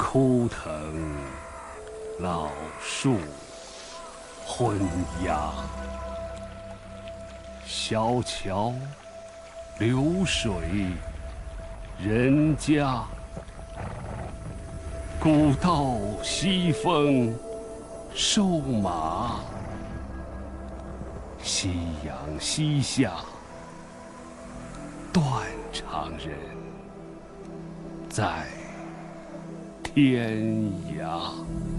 枯藤老树昏鸦，小桥流水人家，古道西风瘦马，夕阳西下断肠人在天涯。